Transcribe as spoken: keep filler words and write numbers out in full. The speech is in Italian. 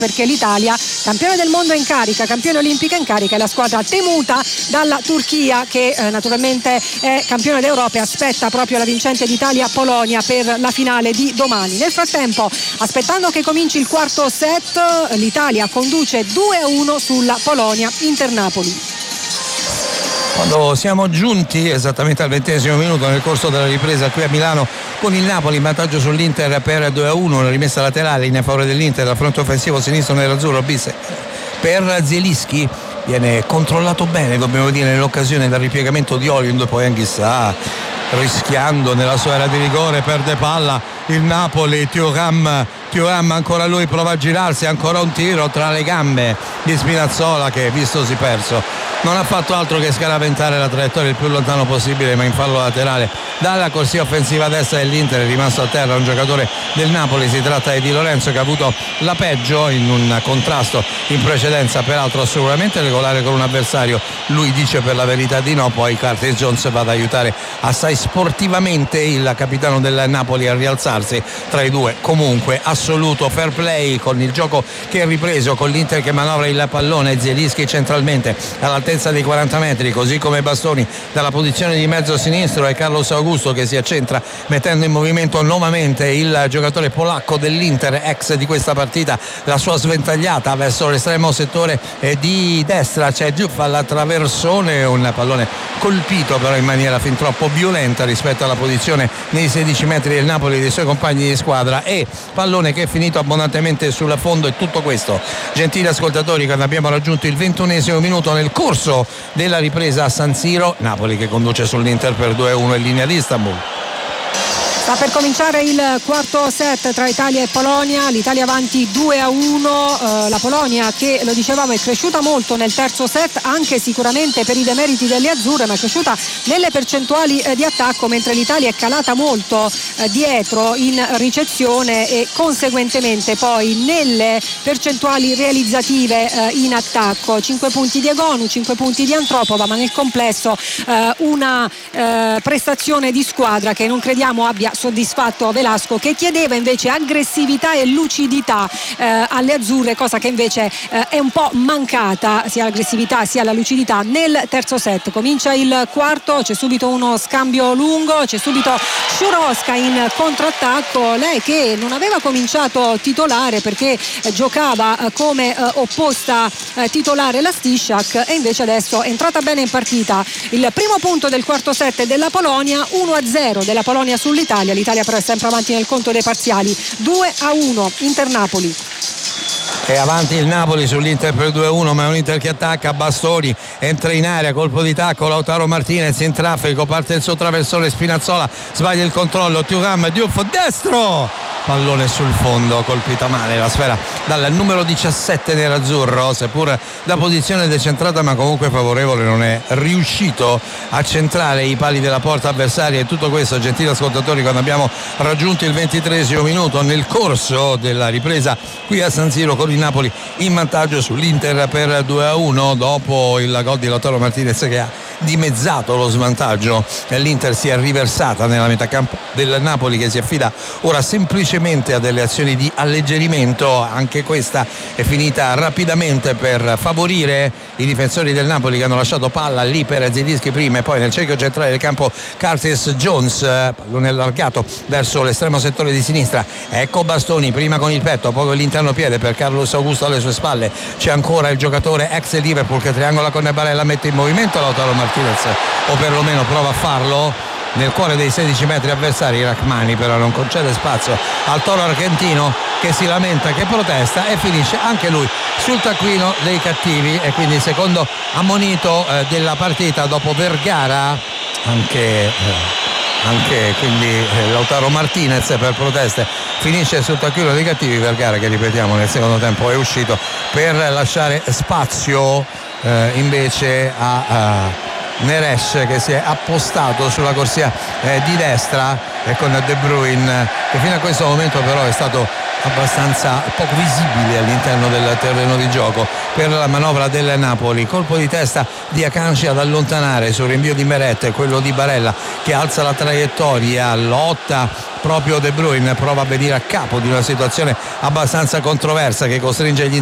perché l'Italia, campione del mondo in carica, campione olimpica in carica, è la squadra temuta dalla Turchia che eh, naturalmente è campione d'Europa e aspetta proprio la vincente d'Italia-Polonia per la finale di domani. Nel frattempo, aspettando che cominci il quarto set, l'Italia conduce due a uno sulla Polonia Inter-Napoli. Quando siamo giunti esattamente al ventesimo minuto nel corso della ripresa qui a Milano, con il Napoli in vantaggio sull'Inter per due a uno, una rimessa laterale in favore dell'Inter, dal fronte offensivo sinistro nell'azzurro bis per Zielinski, viene controllato bene, dobbiamo dire, nell'occasione del ripiegamento di Oliund, poi Anghissà rischiando nella sua area di rigore, perde palla il Napoli. Thuram Thuram ancora lui prova a girarsi, ancora un tiro tra le gambe di Spinazzola che, vistosi perso, non ha fatto altro che scaraventare la traiettoria il più lontano possibile, ma in fallo laterale dalla corsia offensiva destra dell'Inter. È rimasto a terra un giocatore del Napoli, si tratta di Di Lorenzo, che ha avuto la peggio in un contrasto in precedenza, peraltro assolutamente regolare con un avversario. Lui dice per la verità di no, poi Curtis Jones va ad aiutare assai sportivamente il capitano del Napoli a rialzarsi. Tra i due comunque assoluto fair play, con il gioco che è ripreso, con l'Inter che manovra il pallone, Zielinski centralmente all'altezza dei quaranta metri, così come Bastoni dalla posizione di mezzo sinistro, e Carlos Augusto che si accentra mettendo in movimento nuovamente il giocatore polacco dell'Inter, ex di questa partita, la sua sventagliata verso l'estremo settore di destra. C'è Giuffa all'attraversone, un pallone colpito però in maniera fin troppo violenta rispetto alla posizione nei sedici metri del Napoli e dei suoi compagni di squadra, e pallone che è finito abbondantemente sul fondo. E tutto questo, gentili ascoltatori, quando abbiamo raggiunto il ventunesimo minuto nel corso della ripresa a San Siro. Napoli che conduce sull'Inter per due a uno in linea di Istanbul. Sta per cominciare il quarto set tra Italia e Polonia, l'Italia avanti due a uno, eh, la Polonia che, lo dicevamo, è cresciuta molto nel terzo set, anche sicuramente per i demeriti delle azzurre, ma è cresciuta nelle percentuali eh, di attacco, mentre l'Italia è calata molto eh, dietro in ricezione e conseguentemente poi nelle percentuali realizzative eh, in attacco. cinque punti di Egonu, cinque punti di Antropova, ma nel complesso eh, una eh, prestazione di squadra che non crediamo abbia soddisfatto Velasco, che chiedeva invece aggressività e lucidità eh, alle azzurre, cosa che invece eh, è un po' mancata, sia l'aggressività sia la lucidità nel terzo set. Comincia il quarto, c'è subito uno scambio lungo, c'è subito Szuroska in controattacco, lei che non aveva cominciato titolare perché eh, giocava eh, come eh, opposta eh, titolare la Stishak, e invece adesso è entrata bene in partita. Il primo punto del quarto set della Polonia, uno a zero della Polonia sull'Italia. L'Italia però è sempre avanti nel conto dei parziali, due a uno Inter-Napoli. È avanti il Napoli sull'Inter per due a uno, ma è un Inter che attacca. Bastoni entra in area, colpo di tacco, Lautaro Martinez in traffico, parte il suo traversone, Spinazzola sbaglia il controllo, Thuram, Diouf destro, pallone sul fondo, colpita male la sfera dal numero diciassette nerazzurro, seppur da posizione decentrata ma comunque favorevole, non è riuscito a centrare i pali della porta avversaria. E tutto questo, gentili ascoltatori, quando abbiamo raggiunto il ventitreesimo minuto nel corso della ripresa qui a San Siro, con il Napoli in vantaggio sull'Inter per due a uno dopo il gol di Lautaro Martinez che ha dimezzato lo svantaggio. L'Inter si è riversata nella metà campo del Napoli, che si affida ora semplicemente a delle azioni di alleggerimento. Anche questa è finita rapidamente per favorire i difensori del Napoli, che hanno lasciato palla lì per Zielinski prima, e poi nel cerchio centrale del campo Curtis Jones, pallone allargato verso l'estremo settore di sinistra. Ecco Bastoni prima con il petto, poi con l'interno piede per Carlos Augusto alle sue spalle. C'è ancora il giocatore ex Liverpool che triangola con Barella, mette in movimento Lautaro Martinez, o perlomeno prova a farlo nel cuore dei sedici metri avversari. Rachmani però non concede spazio al toro argentino, che si lamenta, che protesta, e finisce anche lui sul taccuino dei cattivi, e quindi il secondo ammonito eh, della partita dopo Vergara. Anche eh, anche quindi eh, Lautaro Martinez per proteste finisce sul taccuino dei cattivi. Vergara, che ripetiamo nel secondo tempo è uscito per lasciare spazio eh, invece a, a Neres, che si è appostato sulla corsia eh, di destra, e con De Bruyne che fino a questo momento però è stato abbastanza poco visibile all'interno del terreno di gioco per la manovra del Napoli. Colpo di testa di Akanji ad allontanare sul rinvio di Meret, quello di Barella che alza la traiettoria, lotta proprio De Bruyne, prova a venire a capo di una situazione abbastanza controversa che costringe gli